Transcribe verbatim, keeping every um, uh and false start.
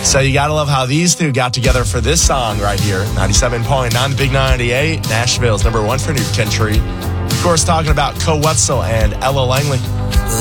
So you gotta love how these two got together for this song right here. ninety-seven point nine, the Big ninety-eight, Nashville's number one for New Country. Of course, talking about Co Wetzel and Ella Langley.